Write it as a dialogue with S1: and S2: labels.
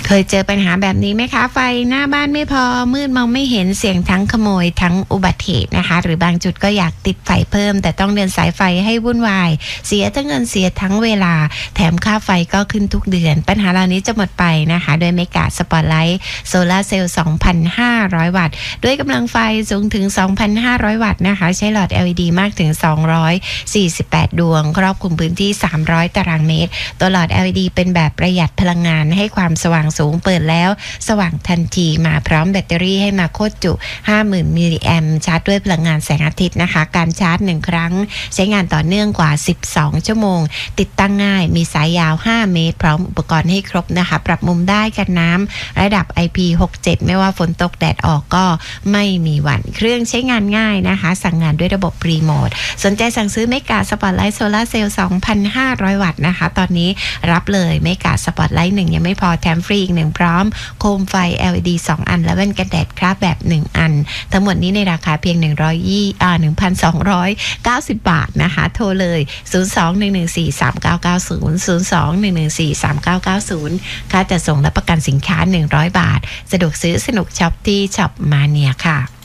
S1: เคยเจอปัญหาแบบนี้ไหมคะไฟหน้าบ้านไม่พอมืดมองไม่เห็นเสี่ยงทั้งขโมยทั้งอุบัติเหตุนะคะหรือบางจุดก็อยากติดไฟเพิ่มแต่ต้องเดินสายไฟให้วุ่นวายเสียทั้งเงินเสียทั้งเวลาแถมค่าไฟก็ขึ้นทุกเดือนปัญหาเหล่านี้จะหมดไปนะคะโดยเมกะสปอตไลท์โซลาร์เซลล์ 2,500 วัตต์ด้วยกำลังไฟสูงถึง 2,500 วัตต์นะคะใช้หลอด LED มากถึง248ดวงครอบคลุมพื้นที่300ตารางเมตรตัวหลอด LED เป็นแบบประหยัดพลังงานให้ความสว่างสูงเปิดแล้วสว่างทันทีมาพร้อมแบตเตอรี่ให้มาโคตรจุ 50,000 มิลลิแอมป์ชาร์จด้วยพลังงานแสงอาทิตย์นะคะการชาร์จ1ครั้งใช้งานต่อเนื่องกว่า12ชั่วโมงติดตั้งง่ายมีสายยาว5เมตรพร้อมอุปกรณ์ให้ครบนะคะปรับมุมได้กันน้ำระดับ IP67 ไม่ว่าฝนตกแดดออกก็ไม่มีหวั่นเครื่องใช้งานง่ายนะคะสั่งงานด้วยระบบรีโมทสนใจสั่งซื้อเมกะสปอตไลท์โซลาร์เซลล์ 2,500 วัตต์นะคะตอนนี้รับเลยเมกะสปอตไลท์1ยังไม่พอแถมฟรีอีก1พร้อมโคมไฟ LED 2 อันและแว่นกันแดดคราฟแบบ1อันทั้งหมดนี้ในราคาเพียง1,290 บาทนะคะโทรเลย02-114-3990 02-114-3990ค่าจัดส่งและประกันสินค้า100 บาทสะดวกซื้อสนุกช็อปที่ช็อปมาเนียค่ะ